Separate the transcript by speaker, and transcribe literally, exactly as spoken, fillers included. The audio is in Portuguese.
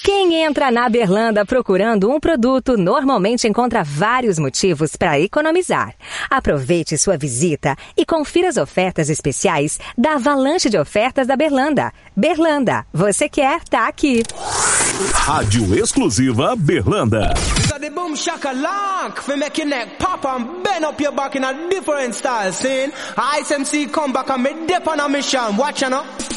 Speaker 1: Quem entra na Berlanda procurando um produto normalmente encontra vários motivos para economizar. Aproveite sua visita e confira as ofertas especiais da avalanche de ofertas da Berlanda. Berlanda, você quer, tá aqui.
Speaker 2: Rádio exclusiva Berlanda.
Speaker 3: So the boom shakalak for make your neck pop and bend up your back in a different style. Scene, Ice M C come back and me dip on a mission. Watch you know.